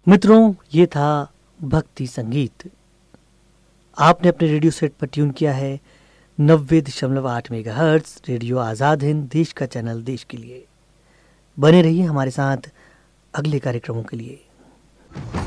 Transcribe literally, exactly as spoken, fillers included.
मित्रों, ये था भक्ति संगीत। आपने अपने रेडियो सेट पर ट्यून किया है नब्बे दशमलव आठ mega hertz radio Azad Hind, देश का चैनल, देश के लिए। बने रहिए हमारे साथ अगले कार्यक्रमों के लिए।